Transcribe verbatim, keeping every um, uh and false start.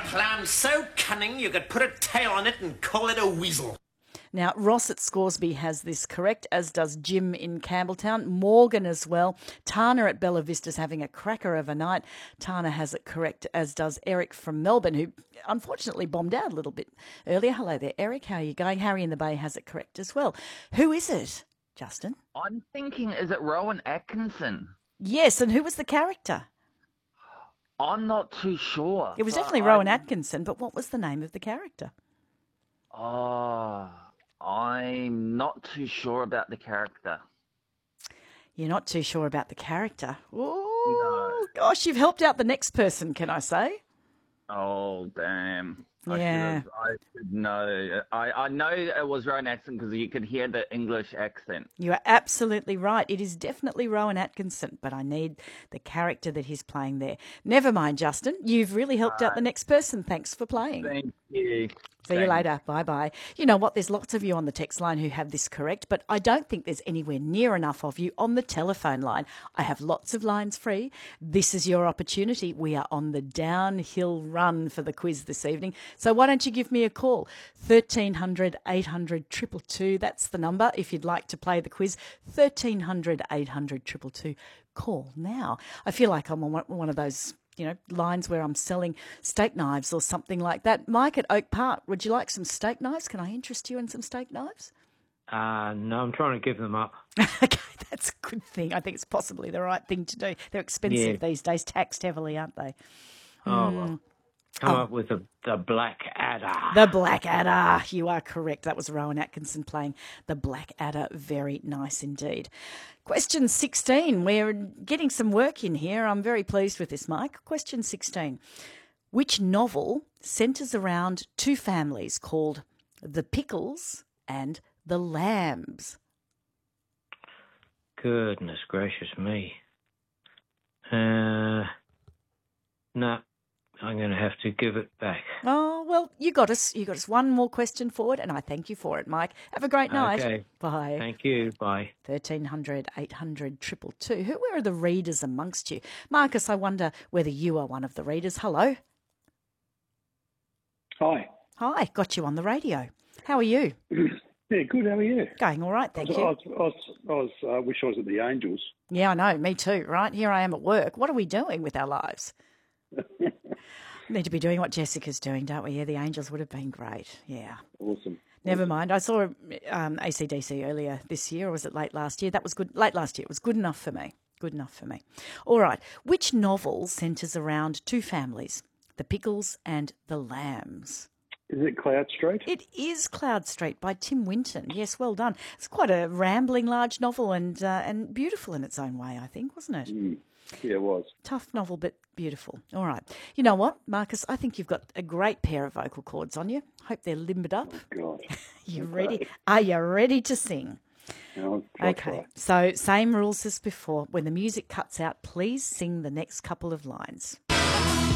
clam so cunning you could put a tail on it and call it a weasel. Now, Ross at Scoresby has this correct, as does Jim in Campbelltown. Morgan as well. Tana at Bella Vista's having a cracker of a night. Tana has it correct, as does Eric from Melbourne, who unfortunately bombed out a little bit earlier. Hello there, Eric. How are you going? Harry in the Bay has it correct as well. Who is it, Justin? I'm thinking, is it Rowan Atkinson? Yes, and who was the character? I'm not too sure. It was but definitely Rowan I'm- Atkinson, but what was the name of the character? Oh, I'm not too sure about the character. You're not too sure about the character. Oh, No. gosh, you've helped out the next person, can I say? Oh, damn. I Yeah. should have, I should know. I, I know it was Rowan Atkinson because you could hear the English accent. You are absolutely right. It is definitely Rowan Atkinson, but I need the character that he's playing there. Never mind, Justin. You've really helped out the next person. Thanks for playing. Thank you. See you Thanks. later. Bye-bye. You know what? There's lots of you on the text line who have this correct, but I don't think there's anywhere near enough of you on the telephone line. I have lots of lines free. This is your opportunity. We are on the downhill run for the quiz this evening. So why don't you give me a call? thirteen hundred, eight hundred, two two two. That's the number if you'd like to play the quiz. thirteen hundred, eight hundred, two two two. Call now. I feel like I'm on one- one of those, you know, lines where I'm selling steak knives or something like that. Mike at Oak Park, would you like some steak knives? Can I interest you in some steak knives? Uh, no, I'm trying to give them up. Okay, that's a good thing. I think it's possibly the right thing to do. They're expensive Yeah. these days, taxed heavily, aren't they? Oh, well. Come Oh. up with the, the Black Adder. The Black Adder. You are correct. That was Rowan Atkinson playing the Black Adder. Very nice indeed. Question sixteen. We're getting some work in here. I'm very pleased with this, Mike. Question sixteen. Which novel centres around two families called the Pickles and the Lambs? Goodness gracious me. Uh, no, I'm going to have to give it back. Oh, well, you got us. You got us one more question forward, and I thank you for it, Mike. Have a great night. Okay. Bye. Thank you. Bye. thirteen hundred, eight hundred, two two two. Who where are the readers amongst you? Marcus, I wonder whether you are one of the readers. Hello. Hi. Hi, got you on the radio. How are you? Yeah, good. How are you? Going all right, thank I you. was, I was, I was, I wish I was at the Angels. Yeah, I know, me too, right? Here I am at work. What are we doing with our lives? Need to be doing what Jessica's doing, don't we? Yeah, the Angels would have been great. Yeah. Awesome. Never mind. I saw um, A C D C earlier this year, or was it late last year? That was good. Late last year. It was good enough for me. Good enough for me. All right. Which novel centres around two families, the Pickles and the Lambs? Is it Cloud Street? It is Cloud Street by Tim Winton. Yes, well done. It's quite a rambling, large novel and uh, and beautiful in its own way, I think, wasn't it? Mm. Yeah, it was. Tough novel, but beautiful. All right. You know what, Marcus? I think you've got a great pair of vocal cords on you. Hope they're limbered up. God. You Okay. ready? Are you ready to sing? No, I'll Okay. try. So same rules as before. When the music cuts out, please sing the next couple of lines.